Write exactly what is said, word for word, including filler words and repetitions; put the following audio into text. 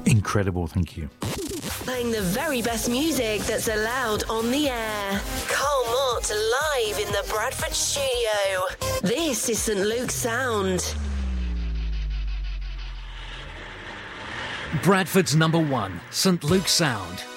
Incredible, thank you. Playing the very best music that's allowed on the air. Carl Mott live in the Bradford studio. This is St Luke's Sound. Bradford's number one, St Luke's Sound.